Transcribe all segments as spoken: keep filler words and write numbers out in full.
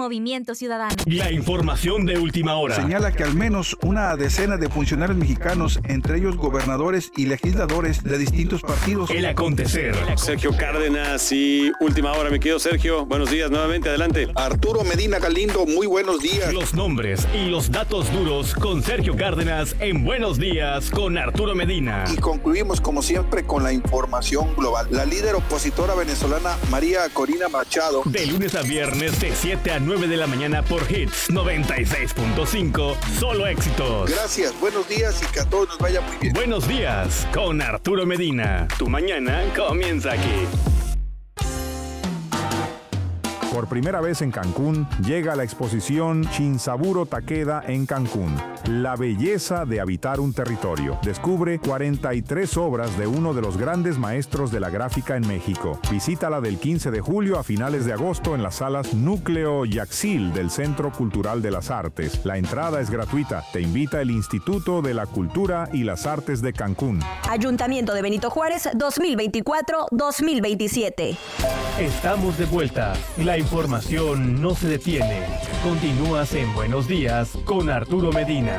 Movimiento Ciudadano. La información de última hora. Señala que al menos una decena de funcionarios mexicanos, entre ellos gobernadores y legisladores de distintos partidos. El acontecer. Sergio Cárdenas y última hora, mi querido Sergio. Buenos días nuevamente, adelante. Arturo Medina Galindo, muy buenos días. Los nombres y los datos duros con Sergio Cárdenas en Buenos Días con Arturo Medina. Y concluimos como siempre con la información global. La líder opositora venezolana María Corina Machado. De lunes a viernes de siete a nueve de la mañana por Hits noventa y seis punto cinco. Solo éxitos. Gracias, buenos días y que a todos nos vaya muy bien. Buenos días con Arturo Medina. Tu mañana comienza aquí. Por primera vez en Cancún, llega la exposición Shinsaburo Takeda en Cancún. La belleza de habitar un territorio. Descubre cuarenta y tres obras de uno de los grandes maestros de la gráfica en México. Visítala del quince de julio a finales de agosto en las salas Núcleo Yaxil del Centro Cultural de las Artes. La entrada es gratuita. Te invita el Instituto de la Cultura y las Artes de Cancún. Ayuntamiento de Benito Juárez dos mil veinticuatro dos mil veintisiete. Estamos de vuelta. La información no se detiene. Continúas en Buenos Días con Arturo Medina.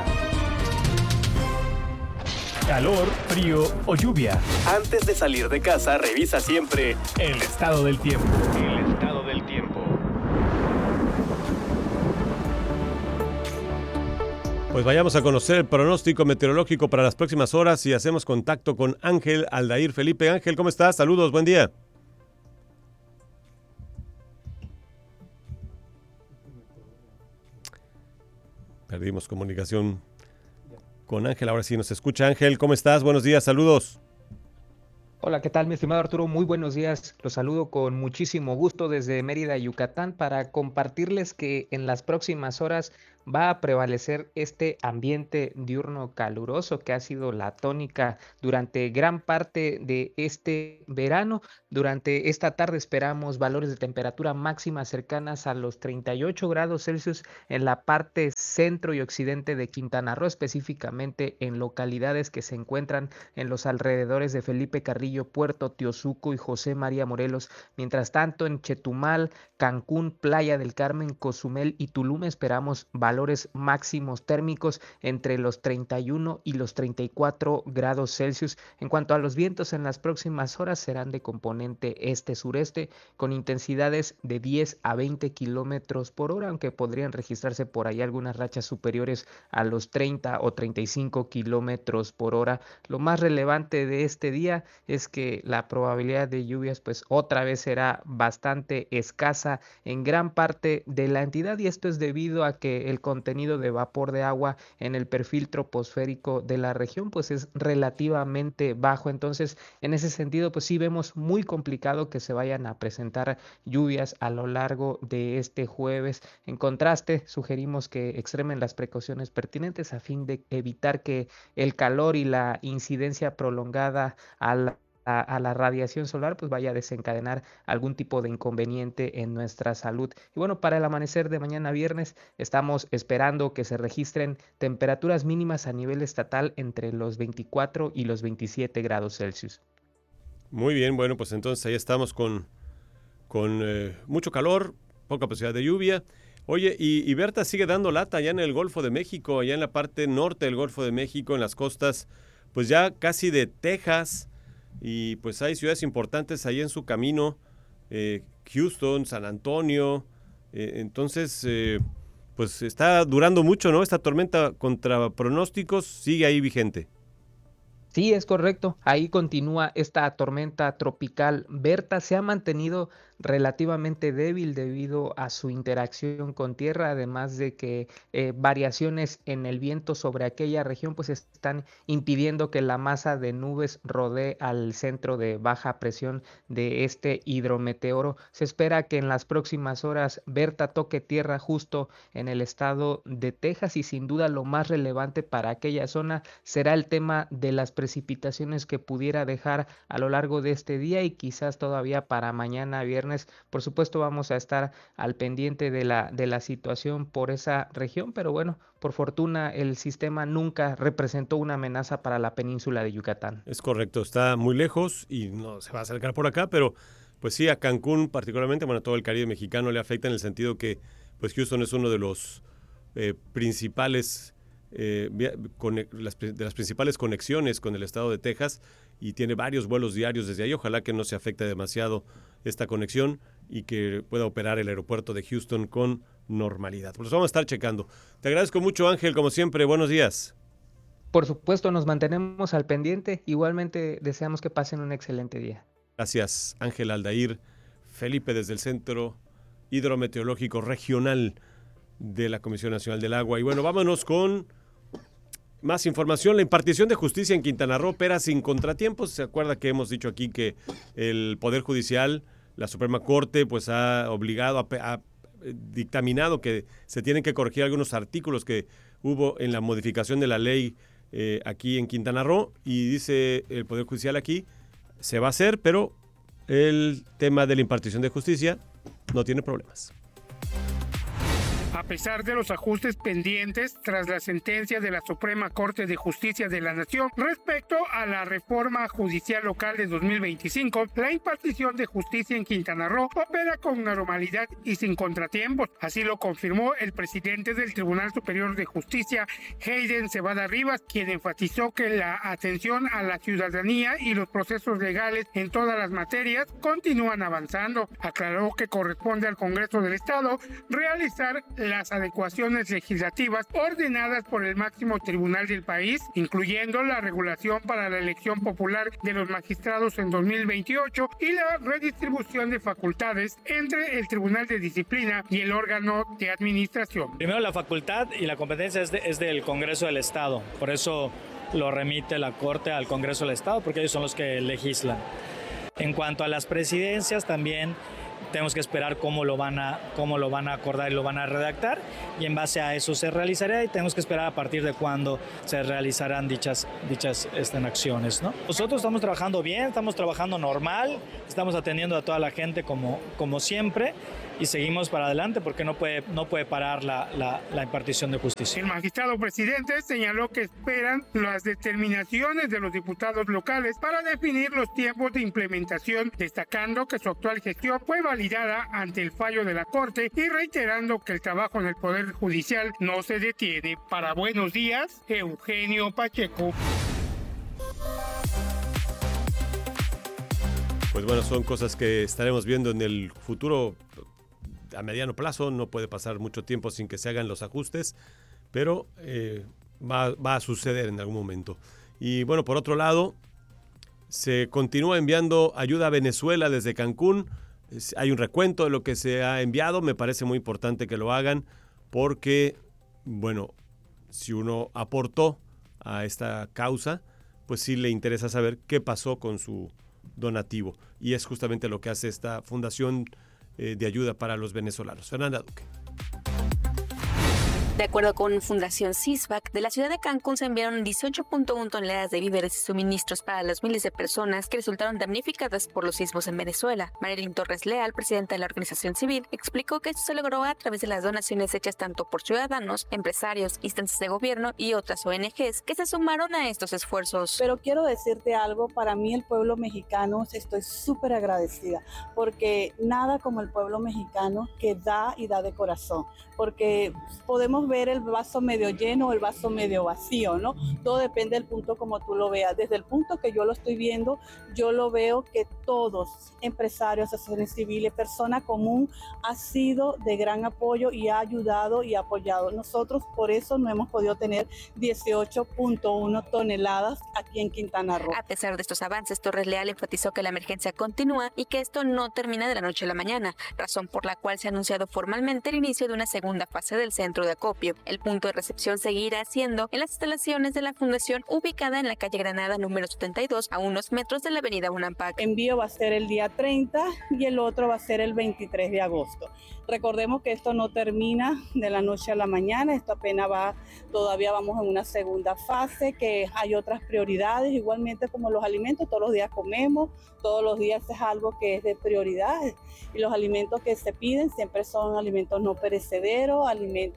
Calor, frío o lluvia. Antes de salir de casa, revisa siempre el estado del tiempo. El estado del tiempo. Pues vayamos a conocer el pronóstico meteorológico para las próximas horas y hacemos contacto con Ángel Aldair Felipe. Ángel, ¿cómo estás? Saludos, buen día. Perdimos comunicación con Ángel, ahora sí nos escucha. Ángel, ¿cómo estás? Buenos días, saludos. Hola, ¿qué tal, mi estimado Arturo? Muy buenos días. Los saludo con muchísimo gusto desde Mérida, Yucatán, para compartirles que en las próximas horas va a prevalecer este ambiente diurno caluroso que ha sido la tónica durante gran parte de este verano. Durante esta tarde esperamos valores de temperatura máxima cercanas a los treinta y ocho grados Celsius en la parte centro y occidente de Quintana Roo, específicamente en localidades que se encuentran en los alrededores de Felipe Carrillo, Puerto Tiozuco y José María Morelos. Mientras tanto, en Chetumal, Cancún, Playa del Carmen, Cozumel y Tulum esperamos valores máximos térmicos entre los treinta y uno y los treinta y cuatro grados Celsius. En cuanto a los vientos, en las próximas horas serán de componente este-sureste con intensidades de diez a veinte kilómetros por hora, aunque podrían registrarse por ahí algunas rachas superiores a los treinta o treinta y cinco kilómetros por hora. Lo más relevante de este día es que la probabilidad de lluvias pues otra vez será bastante escasa en gran parte de la entidad, y esto es debido a que el contenido de vapor de agua en el perfil troposférico de la región pues es relativamente bajo. Entonces, en ese sentido pues sí vemos muy complicado que se vayan a presentar lluvias a lo largo de este jueves. En contraste, sugerimos que extremen las precauciones pertinentes a fin de evitar que el calor y la incidencia prolongada a la A, a la radiación solar pues vaya a desencadenar algún tipo de inconveniente en nuestra salud. Y bueno, para el amanecer de mañana viernes estamos esperando que se registren temperaturas mínimas a nivel estatal entre los veinticuatro y los veintisiete grados Celsius. Muy bien, bueno, pues entonces ahí estamos con, con eh, mucho calor, poca posibilidad de lluvia. Oye, y, y Berta sigue dando lata allá en el Golfo de México, allá en la parte norte del Golfo de México, en las costas, pues ya casi de Texas. Y pues hay ciudades importantes ahí en su camino, eh, Houston, San Antonio, eh, entonces eh, pues está durando mucho, ¿no? Esta tormenta contra pronósticos sigue ahí vigente. Sí, es correcto. Ahí continúa esta tormenta tropical. Berta se ha mantenido relativamente débil debido a su interacción con tierra, además de que eh, variaciones en el viento sobre aquella región pues están impidiendo que la masa de nubes rodee al centro de baja presión de este hidrometeoro. Se espera que en las próximas horas Berta toque tierra justo en el estado de Texas, y sin duda lo más relevante para aquella zona será el tema de las precipitaciones que pudiera dejar a lo largo de este día y quizás todavía para mañana viernes. Por supuesto vamos a estar al pendiente de la, de la situación por esa región, pero bueno, por fortuna el sistema nunca representó una amenaza para la península de Yucatán. Es correcto, está muy lejos y no se va a acercar por acá, pero pues sí, a Cancún particularmente, bueno, todo el Caribe mexicano le afecta en el sentido que pues Houston es uno de los eh, principales, eh, con, las, de las principales conexiones con el estado de Texas y tiene varios vuelos diarios desde ahí. Ojalá que no se afecte demasiado esta conexión y que pueda operar el aeropuerto de Houston con normalidad. Pues vamos a estar checando. Te agradezco mucho, Ángel, como siempre. Buenos días. Por supuesto, nos mantenemos al pendiente. Igualmente deseamos que pasen un excelente día. Gracias, Ángel Aldair. Felipe, desde el Centro Hidrometeorológico Regional de la Comisión Nacional del Agua. Y bueno, vámonos con más información. La impartición de justicia en Quintana Roo opera sin contratiempos. Se acuerda que hemos dicho aquí que el Poder Judicial, la Suprema Corte, pues ha obligado, a, a dictaminado que se tienen que corregir algunos artículos que hubo en la modificación de la ley eh, aquí en Quintana Roo. Y dice el Poder Judicial aquí, se va a hacer, pero el tema de la impartición de justicia no tiene problemas. A pesar de los ajustes pendientes tras la sentencia de la Suprema Corte de Justicia de la Nación respecto a la reforma judicial local de dos mil veinticinco, la impartición de justicia en Quintana Roo opera con normalidad y sin contratiempos. Así lo confirmó el presidente del Tribunal Superior de Justicia, Hayden Cebada Rivas, quien enfatizó que la atención a la ciudadanía y los procesos legales en todas las materias continúan avanzando. Aclaró que corresponde al Congreso del Estado realizar las adecuaciones legislativas ordenadas por el máximo tribunal del país, incluyendo la regulación para la elección popular de los magistrados en dos mil veintiocho y la redistribución de facultades entre el Tribunal de Disciplina y el órgano de administración. Primero, la facultad y la competencia es, de, es del Congreso del Estado, por eso lo remite la Corte al Congreso del Estado, porque ellos son los que legislan. En cuanto a las presidencias, también tenemos que esperar cómo lo van a cómo lo van a acordar y lo van a redactar, y en base a eso se realizará, y tenemos que esperar a partir de cuándo se realizarán dichas dichas estas acciones, ¿no? Nosotros estamos trabajando bien, estamos trabajando normal, estamos atendiendo a toda la gente como como siempre, y seguimos para adelante porque no puede no puede parar la, la, la impartición de justicia. El magistrado presidente señaló que esperan las determinaciones de los diputados locales para definir los tiempos de implementación, destacando que su actual gestión fue validada ante el fallo de la Corte y reiterando que el trabajo en el Poder Judicial no se detiene. Para Buenos Días, Eugenio Pacheco. Pues bueno, son cosas que estaremos viendo en el futuro a mediano plazo. No puede pasar mucho tiempo sin que se hagan los ajustes, pero eh, va, va a suceder en algún momento. Y bueno, por otro lado, se continúa enviando ayuda a Venezuela desde Cancún. Hay un recuento de lo que se ha enviado. Me parece muy importante que lo hagan porque, bueno, si uno aportó a esta causa, pues sí le interesa saber qué pasó con su donativo. Y es justamente lo que hace esta Fundación eh, de Ayuda para los Venezolanos. Fernanda Duque. De acuerdo con Fundación CISBAC, de la ciudad de Cancún se enviaron dieciocho punto uno toneladas de víveres y suministros para los miles de personas que resultaron damnificadas por los sismos en Venezuela. Marilyn Torres Leal, presidenta de la organización civil, explicó que esto se logró a través de las donaciones hechas tanto por ciudadanos, empresarios, instancias de gobierno y otras O N Ges que se sumaron a estos esfuerzos. Pero quiero decirte algo, para mí el pueblo mexicano, estoy súper agradecida, porque nada como el pueblo mexicano que da y da de corazón, porque podemos ver el vaso medio lleno o el vaso medio vacío, ¿no? Todo depende del punto como tú lo veas. Desde el punto que yo lo estoy viendo, yo lo veo que todos, empresarios, asociaciones civiles, persona común, ha sido de gran apoyo y ha ayudado y apoyado. Nosotros por eso no hemos podido tener dieciocho punto uno toneladas aquí en Quintana Roo. A pesar de estos avances, Torres Leal enfatizó que la emergencia continúa y que esto no termina de la noche a la mañana, razón por la cual se ha anunciado formalmente el inicio de una segunda fase del centro de acopio. El punto de recepción seguirá siendo en las instalaciones de la Fundación, ubicada en la calle Granada número setenta y dos, a unos metros de la avenida Unampak. El envío va a ser el día treinta y el otro va a ser el veintitrés de agosto. Recordemos que esto no termina de la noche a la mañana, esto apenas va, todavía vamos en una segunda fase, que hay otras prioridades, igualmente como los alimentos, todos los días comemos, todos los días es algo que es de prioridad, y los alimentos que se piden siempre son alimentos no perecederos, alimentos que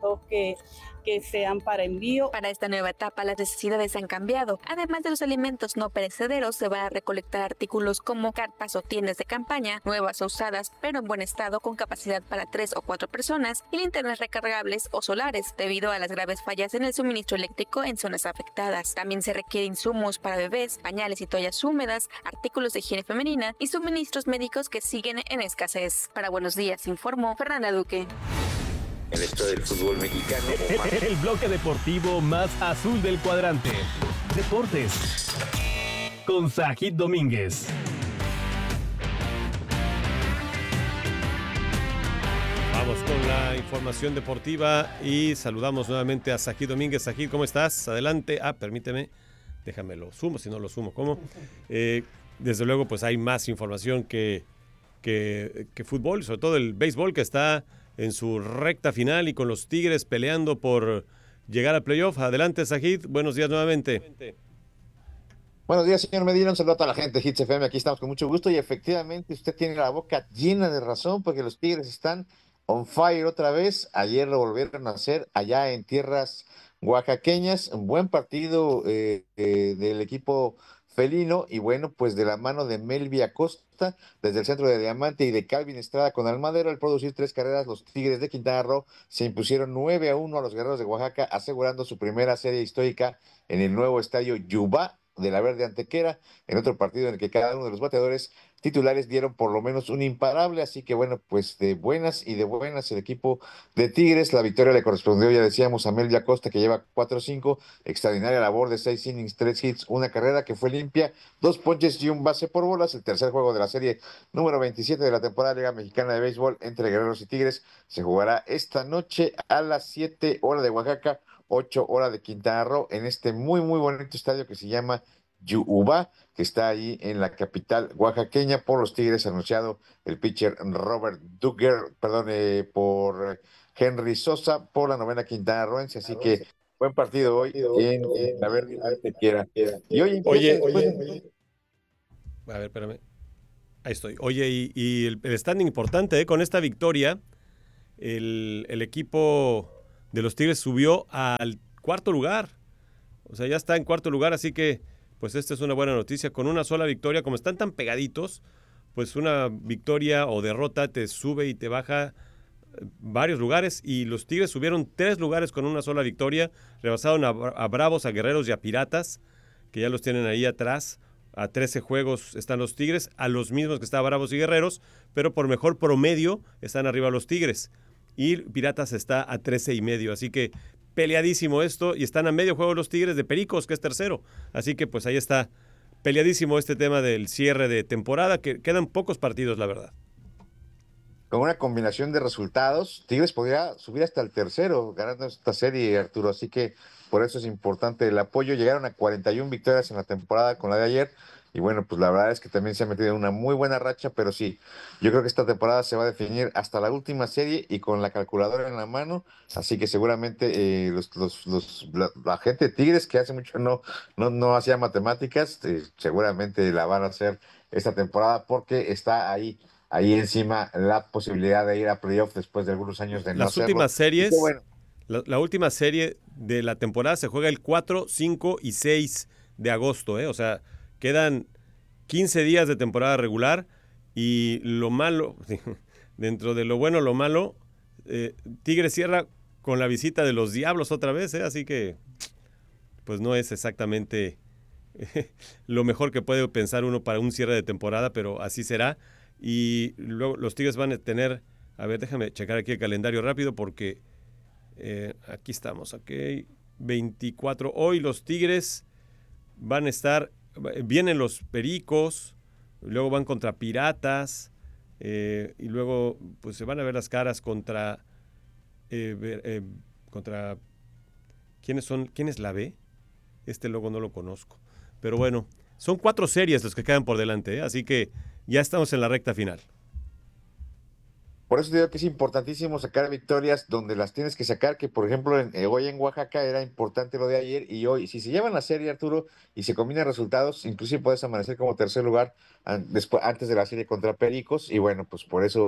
que, que sean para envío. Para esta nueva etapa, las necesidades han cambiado. Además de los alimentos no perecederos, se van a recolectar artículos como carpas o tiendas de campaña, nuevas o usadas, pero en buen estado, con capacidad para tres o cuatro personas, y linternas recargables o solares, debido a las graves fallas en el suministro eléctrico en zonas afectadas. También se requieren insumos para bebés, pañales y toallas húmedas, artículos de higiene femenina y suministros médicos que siguen en escasez. Para Buenos Días, informó Fernanda Duque. El resto del fútbol mexicano. El bloque deportivo más azul del cuadrante. Deportes. Con Sajid Domínguez. Vamos con la información deportiva y saludamos nuevamente a Sajid Domínguez. Sajid, ¿cómo estás? Adelante. Ah, permíteme. Déjame lo sumo, si no lo sumo, ¿cómo? Eh, desde luego, pues hay más información que, que, que fútbol, sobre todo el béisbol que está en su recta final y con los Tigres peleando por llegar al playoff. Adelante, Sajid. Buenos días nuevamente. Buenos días, señor Medina. Un saludo a toda la gente de Hits F M. Aquí estamos con mucho gusto y efectivamente usted tiene la boca llena de razón porque los Tigres están on fire otra vez. Ayer lo volvieron a hacer allá en tierras oaxaqueñas. Un buen partido eh, eh, del equipo felino y bueno, pues de la mano de Melvin Acosta desde el centro de Diamante y de Calvin Estrada con Almadero al producir tres carreras, los Tigres de Quintana Roo se impusieron nueve a uno a los Guerreros de Oaxaca, asegurando su primera serie histórica en el nuevo estadio Yubá de la Verde Antequera, en otro partido en el que cada uno de los bateadores titulares dieron por lo menos un imparable, así que bueno, pues de buenas y de buenas el equipo de Tigres. La victoria le correspondió, ya decíamos, a Melvin Acosta, que lleva cuatro cinco, extraordinaria labor de seis innings, tres hits, una carrera que fue limpia, dos ponches y un base por bolas. El tercer juego de la serie número veintisiete de la temporada de Liga Mexicana de Béisbol entre Guerreros y Tigres se jugará esta noche a las siete hora de Oaxaca, ocho horas de Quintana Roo, en este muy muy bonito estadio que se llama Yubá, que está ahí en la capital oaxaqueña. Por los Tigres anunciado el pitcher Robert Duggar, perdón, eh, por Henry Sosa, por la novena Quintana Rooense, así que buen partido hoy en, en la Verde Antequera. Y hoy oye, oye, oye, a ver, espérame, ahí estoy. Oye, y, y el, el standing importante, ¿eh? Con esta victoria, el, el equipo de los Tigres subió al cuarto lugar, o sea, ya está en cuarto lugar, así que pues esta es una buena noticia. Con una sola victoria, como están tan pegaditos, pues una victoria o derrota te sube y te baja varios lugares, y los Tigres subieron tres lugares con una sola victoria, rebasaron a, a Bravos, a Guerreros y a Piratas, que ya los tienen ahí atrás. A trece juegos están los Tigres, a los mismos que están Bravos y Guerreros, pero por mejor promedio están arriba los Tigres, y Piratas está a trece y medio, así que peleadísimo esto, y están a medio juego los Tigres de Pericos, que es tercero, así que pues ahí está peleadísimo este tema del cierre de temporada, que quedan pocos partidos, la verdad. Con una combinación de resultados, Tigres podría subir hasta el tercero ganando esta serie, Arturo, así que por eso es importante el apoyo. Llegaron a cuarenta y una victorias en la temporada con la de ayer, y bueno, pues la verdad es que también se ha metido en una muy buena racha, pero sí, yo creo que esta temporada se va a definir hasta la última serie y con la calculadora en la mano, así que seguramente eh, los, los, los, la, la gente de Tigres, que hace mucho no, no, no hacía matemáticas, eh, seguramente la van a hacer esta temporada porque está ahí, ahí encima la posibilidad de ir a playoff después de algunos años de no Las hacerlo. últimas series, Y bueno, la, la última serie de la temporada se juega el cuatro, cinco y seis de agosto, ¿eh? O sea, quedan quince días de temporada regular, y lo malo, dentro de lo bueno, lo malo, eh, Tigres cierra con la visita de los Diablos otra vez, ¿eh? Así que pues no es exactamente eh, lo mejor que puede pensar uno para un cierre de temporada, pero así será. Y luego los Tigres van a tener, a ver, déjame checar aquí el calendario rápido porque eh, aquí estamos, aquí veinticuatro, hoy los Tigres van a estar, vienen los Pericos, luego van contra Piratas, eh, y luego pues se van a ver las caras contra eh, eh, contra ¿quiénes son? ¿Quién es la B? Este logo no lo conozco, pero bueno, son cuatro series los que quedan por delante, ¿eh? Así que ya estamos en la recta final. por eso digo que es importantísimo sacar victorias donde las tienes que sacar, que por ejemplo en, eh, hoy en Oaxaca era importante lo de ayer, y hoy, si se llevan la serie, Arturo, y se combinan resultados, inclusive puedes amanecer como tercer lugar an, después, antes de la serie contra Pericos, y bueno, pues por eso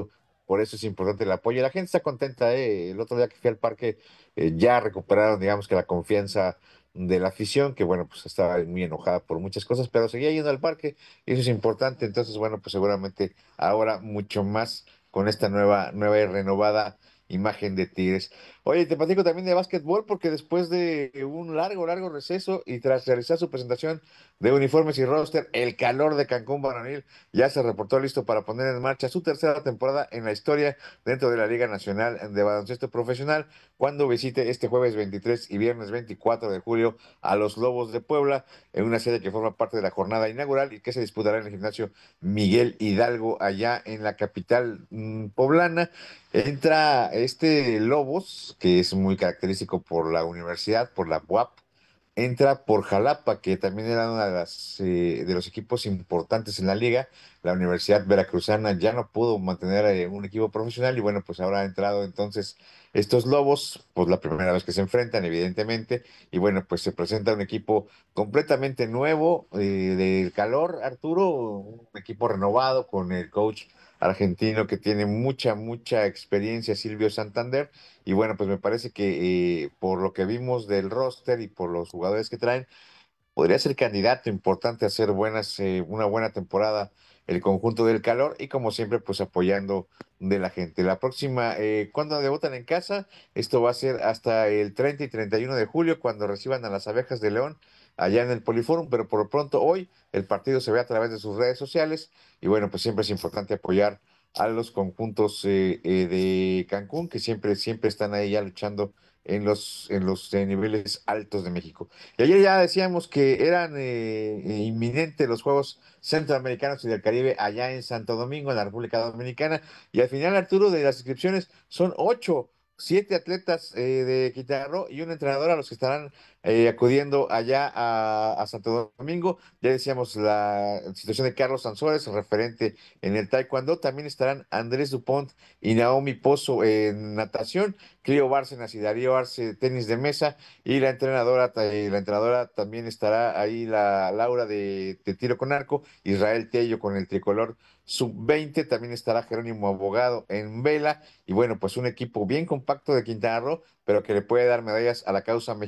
por eso es importante el apoyo. La gente está contenta, ¿eh? El otro día que fui al parque, eh, ya recuperaron, digamos que la confianza de la afición, que bueno, pues estaba muy enojada por muchas cosas, pero seguía yendo al parque y eso es importante. Entonces, bueno, pues seguramente ahora mucho más con esta nueva, nueva y renovada imagen de Tigres. Oye, te platico también de básquetbol porque después de un largo, largo receso y tras realizar su presentación de uniformes y roster, el calor de Cancún Varonil ya se reportó listo para poner en marcha su tercera temporada en la historia dentro de la Liga Nacional de Baloncesto Profesional, cuando visite este jueves veintitrés y viernes veinticuatro de julio a los Lobos de Puebla en una serie que forma parte de la jornada inaugural y que se disputará en el gimnasio Miguel Hidalgo allá en la capital mmm, poblana. Entra este Lobos, que es muy característico por la universidad, por la U A P, entra por Jalapa, que también era uno de, las, eh, de los equipos importantes en la liga. La Universidad Veracruzana ya no pudo mantener eh, un equipo profesional y bueno, pues ahora ha entrado entonces estos Lobos, pues la primera vez que se enfrentan, evidentemente, y bueno, pues se presenta un equipo completamente nuevo, eh, del calor, Arturo, un equipo renovado con el coach argentino que tiene mucha, mucha experiencia, Silvio Santander, y bueno, pues me parece que eh, por lo que vimos del roster y por los jugadores que traen, podría ser candidato importante a hacer buenas, eh, una buena temporada el conjunto del calor y como siempre, pues apoyando de la gente. La próxima, eh, ¿cuándo debutan en casa? Esto va a ser hasta el treinta y treinta y uno de julio, cuando reciban a las Abejas de León allá en el Poliforum, pero por lo pronto hoy el partido se ve a través de sus redes sociales y bueno, pues siempre es importante apoyar a los conjuntos eh, eh, de Cancún, que siempre, siempre están ahí ya luchando en los, en los eh, niveles altos de México. Y ayer ya decíamos que eran eh, eh, inminentes los Juegos Centroamericanos y del Caribe allá en Santo Domingo, en la República Dominicana, y al final, Arturo, de las inscripciones son ocho, siete atletas eh, de Quintana Roo y un entrenador a los que estarán eh, acudiendo allá a, a Santo Domingo. Ya decíamos la situación de Carlos Sansores, referente en el taekwondo. También estarán Andrés Dupont y Naomi Pozo en natación, Clio Bárcenas y Darío Arce tenis de mesa, y la entrenadora, eh, la entrenadora también estará ahí, la Laura de, de tiro con arco, Israel Tello con el tricolor sub veinte, también estará Jerónimo Abogado en vela, y bueno, pues un equipo bien compacto de Quintana Roo, pero que le puede dar medallas a la causa mexicana